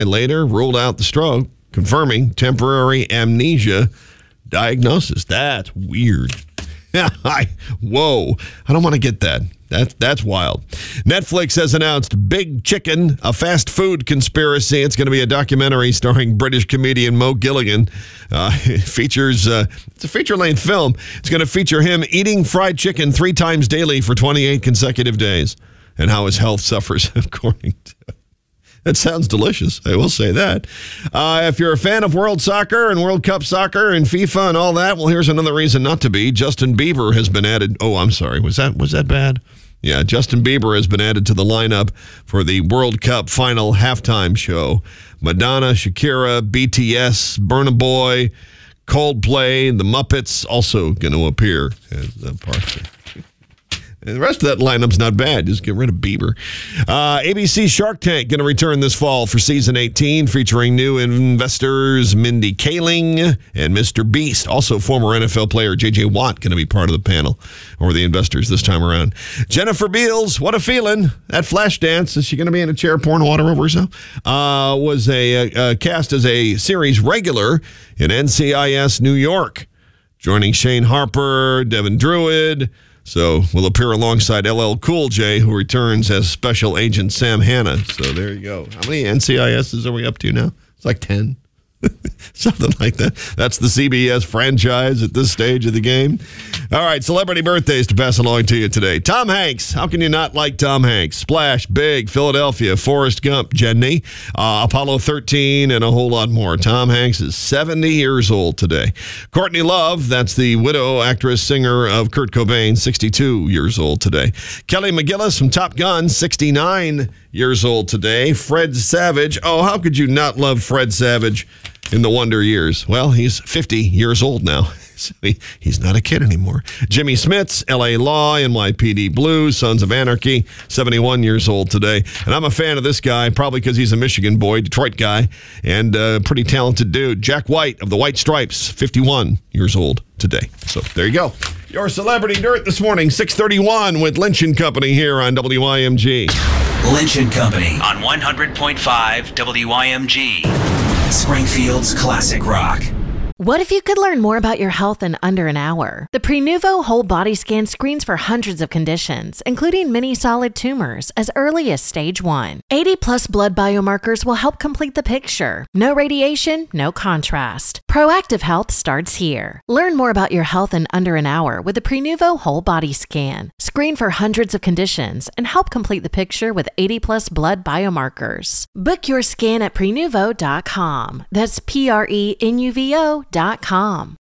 and later ruled out the stroke, confirming temporary amnesia diagnosis. That's weird. Whoa. I don't want to get that. That's wild. Netflix has announced Big Chicken, a fast food conspiracy. It's going to be a documentary starring British comedian Mo Gilligan. It features, it's a feature-length film. It's going to feature him eating fried chicken 3 times daily for 28 consecutive days and how his health suffers, according to... That sounds delicious. I will say that. If you're a fan of World Soccer and World Cup Soccer and FIFA and all that, well, here's another reason not to be. Justin Bieber has been added. Oh, I'm sorry. Was that bad? Yeah, Justin Bieber has been added to the lineup for the World Cup final halftime show. Madonna, Shakira, BTS, Burna Boy, Coldplay, the Muppets also going to appear as parts of. And the rest of that lineup's not bad. Just get rid of Bieber. ABC Shark Tank going to return this fall for season 18, featuring new investors Mindy Kaling and Mr. Beast. Also, former NFL player J.J. Watt going to be part of the panel, or the investors this time around. Jennifer Beals, what a feeling. That flash dance, is she going to be in a chair pouring water over herself? Was cast as a series regular in NCIS New York, joining Shane Harper, Devin Druid. So will appear alongside LL Cool J, who returns as Special Agent Sam Hanna. So there you go. How many NCISs are we up to now? It's like 10. Something like that. That's the CBS franchise at this stage of the game. All right, celebrity birthdays to pass along to you today. Tom Hanks. How can you not like Tom Hanks? Splash, Big, Philadelphia, Forrest Gump, Jenny, Apollo 13, and a whole lot more. Tom Hanks is 70 years old today. Courtney Love, that's the widow, actress, singer of Kurt Cobain, 62 years old today. Kelly McGillis from Top Gun, 69 years old today. Fred Savage. Oh, how could you not love Fred Savage in the Wonder Years? Well, he's 50 years old now. So he's not a kid anymore. Jimmy Smits, L.A. Law, NYPD Blue, Sons of Anarchy, 71 years old today. And I'm a fan of this guy, probably because he's a Michigan boy, Detroit guy, and a pretty talented dude. Jack White of the White Stripes, 51 years old today. So there you go. Your Celebrity Dirt this morning, 6:31 with Lynch & Company here on WYMG. Lynch & Company on 100.5 WYMG. Springfield's classic rock. What if you could learn more about your health in under an hour? The Prenuvo Whole Body Scan screens for hundreds of conditions, including many solid tumors, as early as stage 1. 80-plus blood biomarkers will help complete the picture. No radiation, no contrast. Proactive health starts here. Learn more about your health in under an hour with the Prenuvo Whole Body Scan. Screen for hundreds of conditions and help complete the picture with 80-plus blood biomarkers. Book your scan at Prenuvo.com. That's Prenuvo.com.